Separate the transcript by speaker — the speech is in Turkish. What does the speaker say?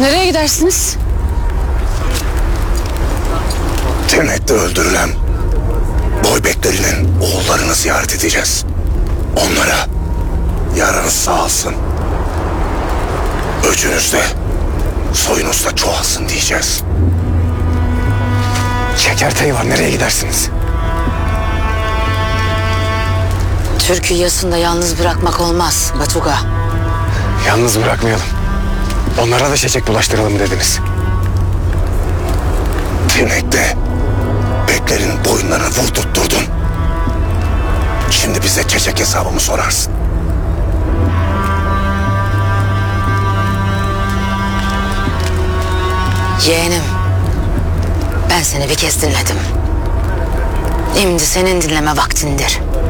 Speaker 1: Nereye gidersiniz?
Speaker 2: Tırnak'ta öldürülen boybeklerinin oğullarını ziyaret edeceğiz. Onlara yaranız sağ olsun. Öcünüz de soyunuz da çoğalsın diyeceğiz. Şekerteyi var, nereye gidersiniz?
Speaker 1: Türk'ü yasında yalnız bırakmak olmaz Batuga.
Speaker 2: Yalnız bırakmayalım. Onlara da çiçek bulaştıralım dediniz. Tırnak'ta beklerin boyunlarını vurdurtturdun. Şimdi bize çiçek hesabımı sorarsın.
Speaker 1: Yeğenim, ben seni bir kez dinledim. Şimdi senin dinleme vaktindir.